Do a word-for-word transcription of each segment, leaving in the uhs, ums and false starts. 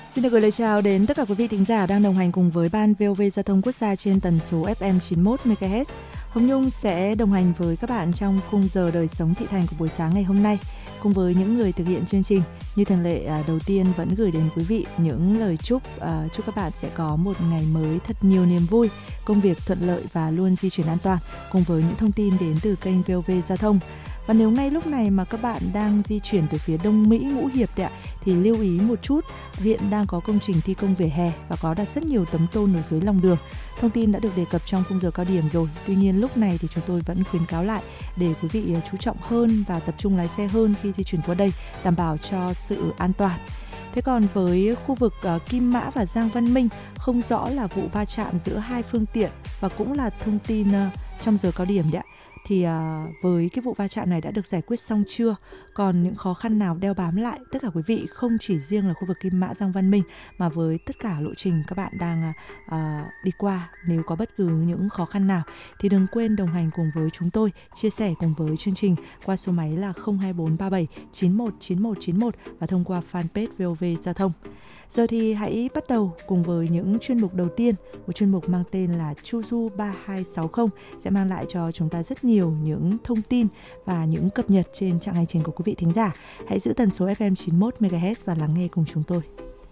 Xin được gửi lời chào đến tất cả quý vị thính giả đang đồng hành cùng với Ban vê o vê Giao thông Quốc gia trên tần số ép em chín mươi mốt mê ga héc. Hồng Nhung sẽ đồng hành với các bạn trong khung giờ đời sống thị thành của buổi sáng ngày hôm nay, cùng với những người thực hiện chương trình. Như thường lệ, đầu tiên vẫn gửi đến quý vị những lời chúc chúc các bạn sẽ có một ngày mới thật nhiều niềm vui, công việc thuận lợi và luôn di chuyển an toàn, cùng với những thông tin đến từ kênh vê o vê Giao thông. Và nếu ngay lúc này mà các bạn đang di chuyển từ phía Đông Mỹ, Ngũ Hiệp đấy ạ, thì lưu ý một chút, hiện đang có công trình thi công vỉa hè và có đặt rất nhiều tấm tôn ở dưới lòng đường. Thông tin đã được đề cập trong khung giờ cao điểm rồi. Tuy nhiên lúc này thì chúng tôi vẫn khuyến cáo lại để quý vị chú trọng hơn và tập trung lái xe hơn khi di chuyển qua đây, đảm bảo cho sự an toàn. Thế còn với khu vực uh, Kim Mã và Giang Văn Minh, không rõ là vụ va chạm giữa hai phương tiện và cũng là thông tin uh, trong giờ cao điểm đấy ạ. Thì à, với cái vụ va chạm này đã được giải quyết xong chưa? Còn những khó khăn nào đeo bám lại tất cả quý vị, không chỉ riêng là khu vực Kim Mã, Giang Văn Minh, mà với tất cả lộ trình các bạn đang à, đi qua, nếu có bất cứ những khó khăn nào thì đừng quên đồng hành cùng với chúng tôi, chia sẻ cùng với chương trình qua số máy là không hai bốn ba bảy chín một chín một chín một và thông qua fanpage vê o vê Giao thông. Giờ thì hãy bắt đầu cùng với những chuyên mục đầu tiên, một chuyên mục mang tên là Chu Du ba hai sáu không sẽ mang lại cho chúng ta rất nhiều những thông tin và những cập nhật trên chặng hành trình của quý vị thính giả. Hãy giữ tần số ép em chín mươi mốt mê ga héc và lắng nghe cùng chúng tôi.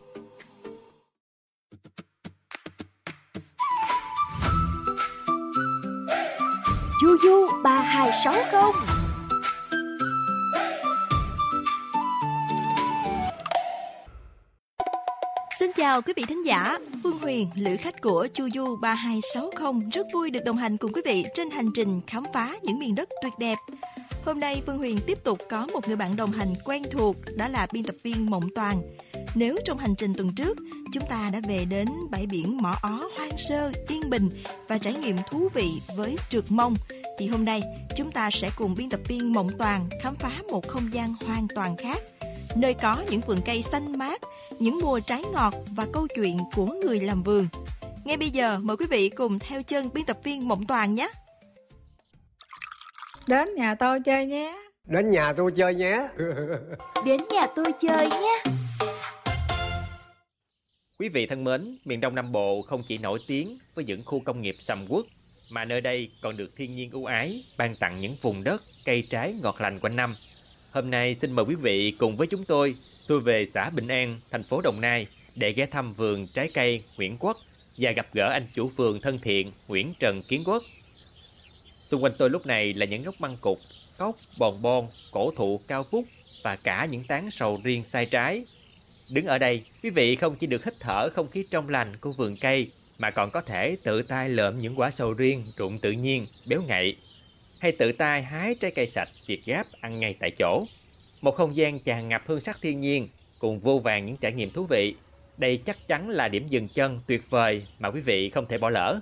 Chu Du ba hai sáu không. Xin chào quý vị thính giả, Phương Huyền, lữ khách của Chu Du ba hai sáu không rất vui được đồng hành cùng quý vị trên hành trình khám phá những miền đất tuyệt đẹp. Hôm nay Phương Huyền tiếp tục có một người bạn đồng hành quen thuộc, đó là biên tập viên Mộng Toàn. Nếu trong hành trình tuần trước, chúng ta đã về đến bãi biển Mỏ Ó, hoang sơ, yên bình và trải nghiệm thú vị với trượt mông, thì hôm nay chúng ta sẽ cùng biên tập viên Mộng Toàn khám phá một không gian hoàn toàn khác, nơi có những vườn cây xanh mát, những mùa trái ngọt và câu chuyện của người làm vườn. Ngay bây giờ, mời quý vị cùng theo chân biên tập viên Mộng Toàn nhé. Đến nhà tôi chơi nhé. Đến nhà tôi chơi nhé. Đến nhà tôi chơi nhé. Quý vị thân mến, miền Đông Nam Bộ không chỉ nổi tiếng với những khu công nghiệp sầm uất, mà nơi đây còn được thiên nhiên ưu ái ban tặng những vùng đất, cây trái ngọt lành quanh năm. Hôm nay xin mời quý vị cùng với chúng tôi tôi về xã Bình An, thành phố Đồng Nai để ghé thăm vườn trái cây Nguyễn Quốc và gặp gỡ anh chủ vườn thân thiện Nguyễn Trần Kiến Quốc. Xung quanh tôi lúc này là những gốc măng cụt, cóc, bòn bon, cổ thụ cao vút và cả những tán sầu riêng sai trái. Đứng ở đây, quý vị không chỉ được hít thở không khí trong lành của vườn cây, mà còn có thể tự tay lượm những quả sầu riêng rụng tự nhiên, béo ngậy, hay tự tay hái trái cây sạch việt gáp ăn ngay tại chỗ. Một không gian tràn ngập hương sắc thiên nhiên cùng vô vàn những trải nghiệm thú vị. Đây chắc chắn là điểm dừng chân tuyệt vời mà quý vị không thể bỏ lỡ.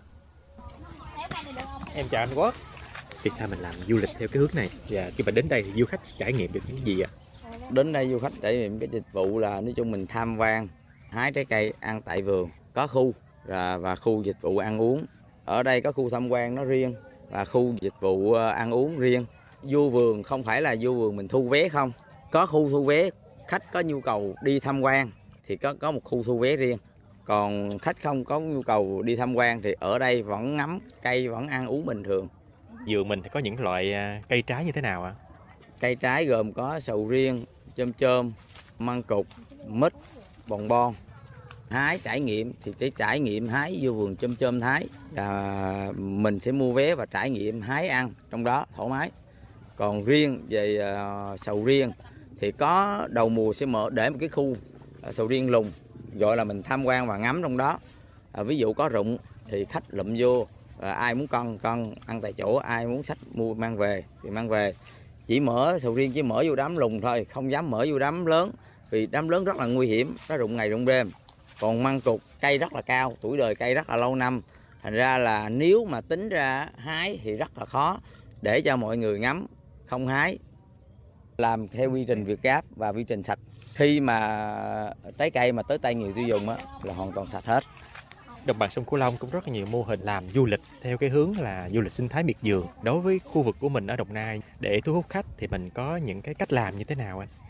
Em chào anh Quốc. Vì sao mình làm du lịch theo cái hướng này? Và khi mà đến đây thì du khách trải nghiệm được những gì ạ? Đến đây du khách trải nghiệm cái dịch vụ là nói chung mình tham quan, hái trái cây ăn tại vườn, có khu và, và khu dịch vụ ăn uống. Ở đây có khu tham quan nó riêng và khu dịch vụ ăn uống riêng. Vô vườn không phải là vô vườn mình thu vé không, có khu thu vé. Khách có nhu cầu đi tham quan thì có có một khu thu vé riêng. Còn khách không có nhu cầu đi tham quan thì ở đây vẫn ngắm cây, vẫn ăn uống bình thường. Vườn mình thì có những loại cây trái như thế nào ạ? Cây trái gồm có sầu riêng, chôm chôm, măng cụt, mít, bòn bon. Hái trải nghiệm thì sẽ trải nghiệm hái vô vườn chôm chôm thái. À, mình sẽ mua vé và trải nghiệm hái ăn trong đó thoải mái. Còn riêng về uh, sầu riêng thì có đầu mùa sẽ mở để một cái khu uh, sầu riêng lùng, gọi là mình tham quan và ngắm trong đó. À, ví dụ có rụng thì khách lụm vô, à, ai muốn cân cân ăn tại chỗ, ai muốn xách mua mang về thì mang về. Chỉ mở sầu riêng chỉ mở vô đám lùng thôi, không dám mở vô đám lớn vì đám lớn rất là nguy hiểm, nó rụng ngày rụng đêm. Còn măng cụt cây rất là cao, tuổi đời cây rất là lâu năm, thành ra là nếu mà tính ra hái thì rất là khó để cho mọi người ngắm, không hái. Làm theo quy trình Việt Gáp và quy trình sạch. Khi mà trái cây mà tới tay người tiêu dùng á, là hoàn toàn sạch hết. Đồng bằng sông Cửu Long cũng rất là nhiều mô hình làm du lịch theo cái hướng là du lịch sinh thái miệt vườn. Đối với khu vực của mình ở Đồng Nai, để thu hút khách thì mình có những cái cách làm như thế nào anh?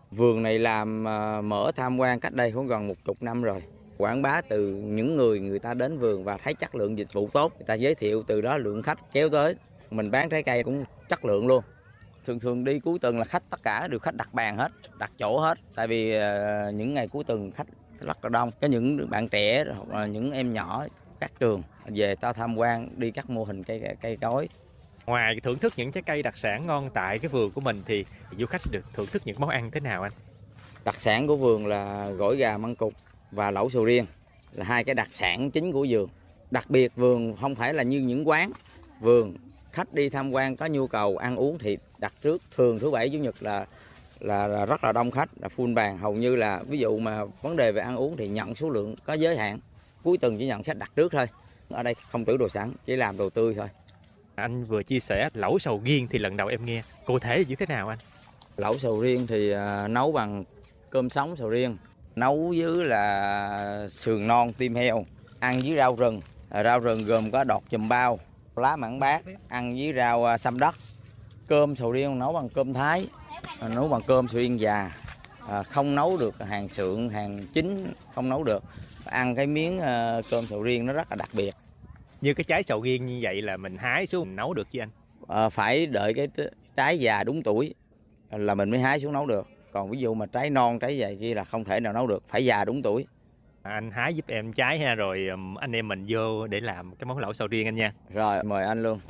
Vườn này làm mở tham quan cách đây khoảng gần một chục năm rồi. Quảng bá từ những người người ta đến vườn và thấy chất lượng dịch vụ tốt, người ta giới thiệu, từ đó lượng khách kéo tới. Mình bán trái cây cũng chất lượng luôn. Thường thường đi cuối tuần là khách tất cả đều khách đặt bàn hết, đặt chỗ hết. Tại vì uh, những ngày cuối tuần khách rất là đông. Có những bạn trẻ hoặc là những em nhỏ các trường về ta tham quan đi các mô hình cây cây cối. Ngoài thưởng thức những trái cây đặc sản ngon tại cái vườn của mình thì du khách sẽ được thưởng thức những món ăn thế nào anh? Đặc sản của vườn là gỏi gà măng cụt và lẩu sầu riêng, là hai cái đặc sản chính của vườn. Đặc biệt vườn không phải là như những quán. Vườn khách đi tham quan có nhu cầu ăn uống thì đặt trước. Thường thứ bảy chủ nhật là là, là rất là đông khách, là full bàn. Hầu như là ví dụ mà vấn đề về ăn uống thì nhận số lượng có giới hạn. Cuối tuần chỉ nhận khách đặt trước thôi. Ở đây không trữ đồ sẵn, chỉ làm đồ tươi thôi. Anh vừa chia sẻ lẩu sầu riêng thì lần đầu em nghe. Cụ thể như thế nào anh? Lẩu sầu riêng thì uh, nấu bằng cơm sống sầu riêng, nấu với là sườn non tim heo, ăn với rau rừng. À, rau rừng gồm có đọt chùm bao, lá mảng bát, ăn với rau uh, xăm đất. Cơm sầu riêng nấu bằng cơm Thái, à, nấu bằng cơm sầu riêng già. À, không nấu được hàng sượng, hàng chín không nấu được. Ăn cái miếng uh, cơm sầu riêng nó rất là đặc biệt. Như cái trái sầu riêng như vậy là mình hái xuống mình nấu được chứ anh? À, phải đợi cái trái già đúng tuổi là mình mới hái xuống nấu được. Còn ví dụ mà trái non, trái dày kia là không thể nào nấu được, phải già đúng tuổi. À, anh hái giúp em trái ha, rồi anh em mình vô để làm cái món lẩu sầu riêng anh nha. Rồi, mời anh luôn.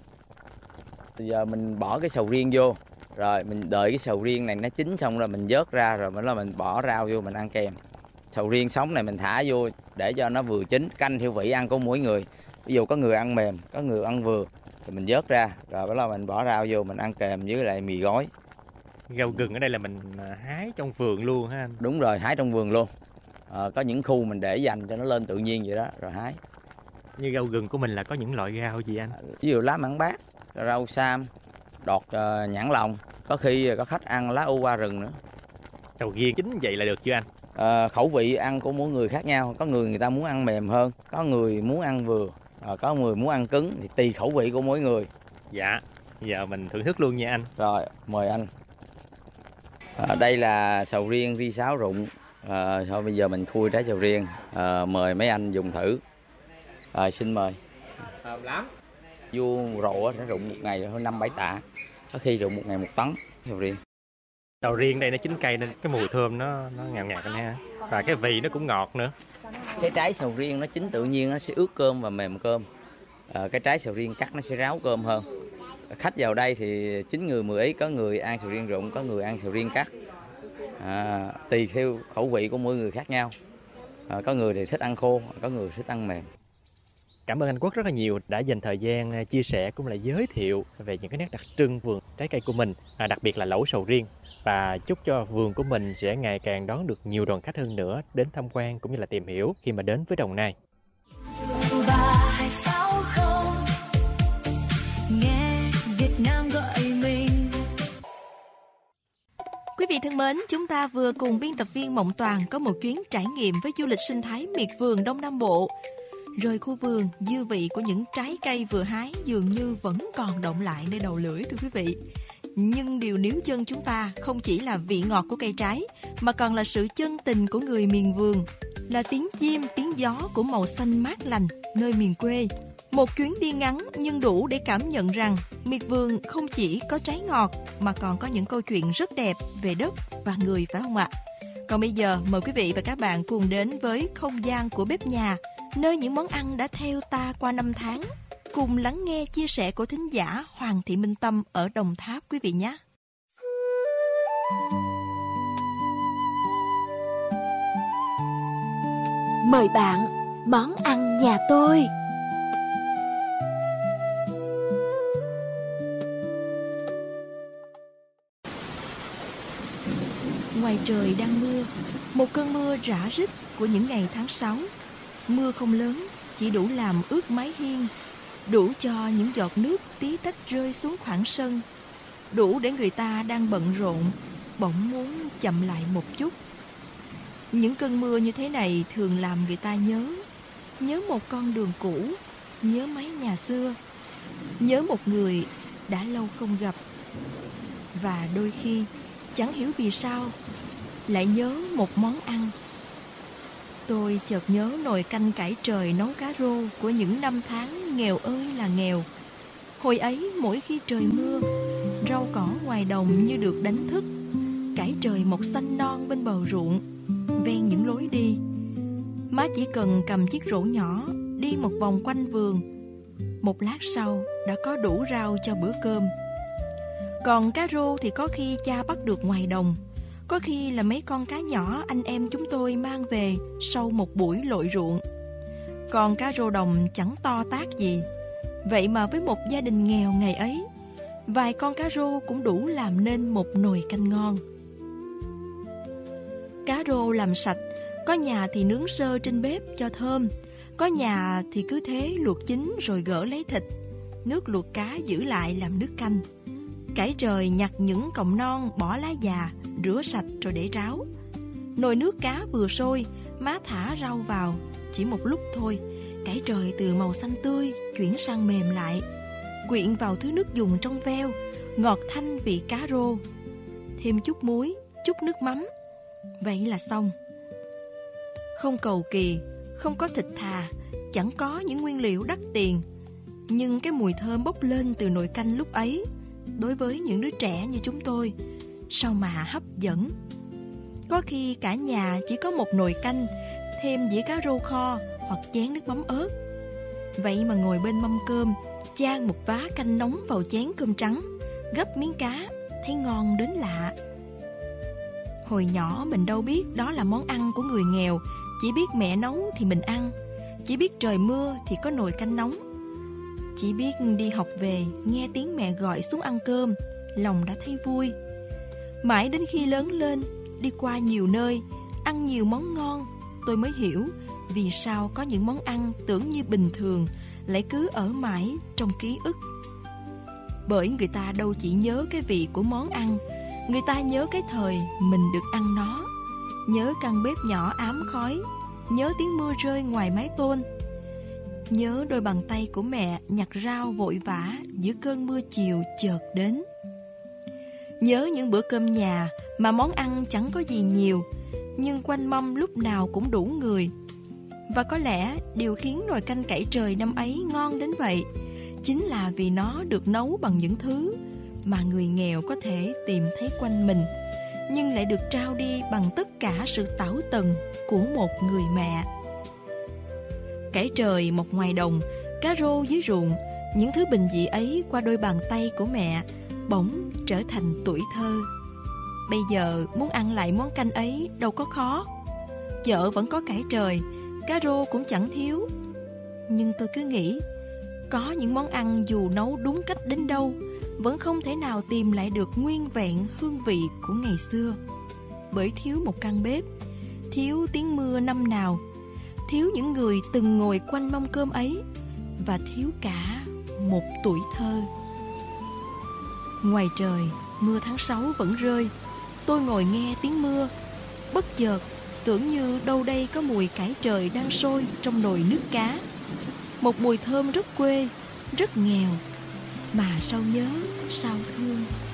Bây giờ mình bỏ cái sầu riêng vô, rồi mình đợi cái sầu riêng này nó chín xong rồi mình vớt ra, rồi mình là mình bỏ rau vô mình ăn kèm. Sầu riêng sống này mình thả vô để cho nó vừa chín, canh theo vị ăn của mỗi người. Ví dụ có người ăn mềm, có người ăn vừa, thì mình vớt ra, rồi bắt đầu mình bỏ rau vô mình ăn kèm với lại mì gói. Rau gừng ở đây là mình hái trong vườn luôn ha anh? Đúng rồi, hái trong vườn luôn. À, có những khu mình để dành cho nó lên tự nhiên vậy đó, rồi hái. Như rau gừng của mình là có những loại rau gì anh? Ví dụ lá mảng bát, rau sam, đọt uh, nhãn lòng. Có khi có khách ăn lá u qua rừng nữa. Sầu riêng chín vậy là được chưa anh? À, khẩu vị ăn của mỗi người khác nhau. Có người người ta muốn ăn mềm hơn, có người muốn ăn vừa, à, có người muốn ăn cứng, thì tùy khẩu vị của mỗi người. Dạ, giờ mình thưởng thức luôn nha anh. Rồi, mời anh. À, đây là sầu riêng ri sáo rụng. À, thôi bây giờ mình khui trái sầu riêng, à, mời mấy anh dùng thử. À, xin mời. Thơm lắm. Vô rộ nó rụng một ngày hơn năm bảy tạ, có khi rụng một ngày một tấn sầu riêng. Sầu riêng đây nó chín cây nên cái mùi thơm nó nó ngào ngạt anh ha, và cái vị nó cũng ngọt nữa. Cái trái sầu riêng nó chín tự nhiên nó sẽ ướt cơm và mềm cơm. À, cái trái sầu riêng cắt nó sẽ ráo cơm hơn. Khách vào đây thì chín người mười ý, có người ăn sầu riêng rụng, có người ăn sầu riêng cắt. À, tùy theo khẩu vị của mỗi người khác nhau. À, có người thì thích ăn khô, có người thích ăn mềm. Cảm ơn anh Quốc rất là nhiều đã dành thời gian chia sẻ cũng là giới thiệu về những cái nét đặc trưng vườn trái cây của mình, à, đặc biệt là lẩu sầu riêng. Và chúc cho vườn của mình sẽ ngày càng đón được nhiều đoàn khách hơn nữa đến tham quan cũng như là tìm hiểu khi mà đến với Đồng Nai. Nghe Việt Nam gọi mình. Quý vị thân mến, chúng ta vừa cùng biên tập viên Mộng Toàn có một chuyến trải nghiệm với du lịch sinh thái miệt vườn Đông Nam Bộ. Rời khu vườn, dư vị của những trái cây vừa hái dường như vẫn còn đọng lại nơi đầu lưỡi thưa quý vị. Nhưng điều níu chân chúng ta không chỉ là vị ngọt của cây trái, mà còn là sự chân tình của người miền vườn, là tiếng chim, tiếng gió của màu xanh mát lành nơi miền quê. Một chuyến đi ngắn nhưng đủ để cảm nhận rằng miệt vườn không chỉ có trái ngọt mà còn có những câu chuyện rất đẹp về đất và người, phải không ạ? Còn bây giờ mời quý vị và các bạn cùng đến với không gian của bếp nhà, nơi những món ăn đã theo ta qua năm tháng. Cùng lắng nghe chia sẻ của thính giả Hoàng Thị Minh Tâm ở Đồng Tháp quý vị nhé. Mời bạn, món ăn nhà tôi. Ngoài trời đang mưa, một cơn mưa rả rích của những ngày tháng sáu. Mưa không lớn, chỉ đủ làm ướt mái hiên, đủ cho những giọt nước tí tách rơi xuống khoảng sân, đủ để người ta đang bận rộn bỗng muốn chậm lại một chút. Những cơn mưa như thế này thường làm người ta nhớ, nhớ một con đường cũ, nhớ mái nhà xưa, nhớ một người đã lâu không gặp. Và đôi khi, chẳng hiểu vì sao, lại nhớ một món ăn. Tôi chợt nhớ nồi canh cải trời nấu cá rô của những năm tháng nghèo ơi là nghèo. Hồi ấy mỗi khi trời mưa, rau cỏ ngoài đồng như được đánh thức. Cải trời mọc xanh non bên bờ ruộng, ven những lối đi. Má chỉ cần cầm chiếc rổ nhỏ, đi một vòng quanh vườn. Một lát sau đã có đủ rau cho bữa cơm. Còn cá rô thì có khi cha bắt được ngoài đồng, có khi là mấy con cá nhỏ anh em chúng tôi mang về sau một buổi lội ruộng. Còn cá rô đồng chẳng to tát gì. Vậy mà với một gia đình nghèo ngày ấy, vài con cá rô cũng đủ làm nên một nồi canh ngon. Cá rô làm sạch, có nhà thì nướng sơ trên bếp cho thơm, có nhà thì cứ thế luộc chín rồi gỡ lấy thịt. Nước luộc cá giữ lại làm nước canh. Cải trời nhặt những cọng non bỏ lá già, rửa sạch rồi để ráo. Nồi nước cá vừa sôi, má thả rau vào. Chỉ một lúc thôi, cải trời từ màu xanh tươi chuyển sang mềm lại, quyện vào thứ nước dùng trong veo, ngọt thanh vị cá rô. Thêm chút muối, chút nước mắm, vậy là xong. Không cầu kỳ, không có thịt thà, chẳng có những nguyên liệu đắt tiền, nhưng cái mùi thơm bốc lên từ nồi canh lúc ấy, đối với những đứa trẻ như chúng tôi, sao mà hấp dẫn. Có khi cả nhà chỉ có một nồi canh, thêm dĩa cá rô kho hoặc chén nước mắm ớt. Vậy mà ngồi bên mâm cơm, chan một vá canh nóng vào chén cơm trắng, gấp miếng cá, thấy ngon đến lạ. Hồi nhỏ mình đâu biết đó là món ăn của người nghèo, chỉ biết mẹ nấu thì mình ăn, chỉ biết trời mưa thì có nồi canh nóng, chỉ biết đi học về nghe tiếng mẹ gọi xuống ăn cơm, lòng đã thấy vui. Mãi đến khi lớn lên, đi qua nhiều nơi, ăn nhiều món ngon, tôi mới hiểu vì sao có những món ăn tưởng như bình thường lại cứ ở mãi trong ký ức. Bởi người ta đâu chỉ nhớ cái vị của món ăn, người ta nhớ cái thời mình được ăn nó, nhớ căn bếp nhỏ ám khói, nhớ tiếng mưa rơi ngoài mái tôn, nhớ đôi bàn tay của mẹ nhặt rau vội vã giữa cơn mưa chiều chợt đến. Nhớ những bữa cơm nhà mà món ăn chẳng có gì nhiều, nhưng quanh mâm lúc nào cũng đủ người. Và có lẽ điều khiến nồi canh cải trời năm ấy ngon đến vậy chính là vì nó được nấu bằng những thứ mà người nghèo có thể tìm thấy quanh mình, nhưng lại được trao đi bằng tất cả sự tảo tần của một người mẹ. Cải trời mọc ngoài đồng, cá rô dưới ruộng, những thứ bình dị ấy qua đôi bàn tay của mẹ bỗng trở thành tuổi thơ. Bây giờ muốn ăn lại món canh ấy đâu có khó. Chợ vẫn có cải trời, cá rô cũng chẳng thiếu. Nhưng tôi cứ nghĩ, có những món ăn dù nấu đúng cách đến đâu vẫn không thể nào tìm lại được nguyên vẹn hương vị của ngày xưa. Bởi thiếu một căn bếp, thiếu tiếng mưa năm nào, thiếu những người từng ngồi quanh mâm cơm ấy, và thiếu cả một tuổi thơ. Ngoài trời, mưa tháng sáu vẫn rơi. Tôi ngồi nghe tiếng mưa, bất chợt tưởng như đâu đây có mùi cải trời đang sôi trong nồi nước cá. Một mùi thơm rất quê, rất nghèo, mà sao nhớ, sao thương.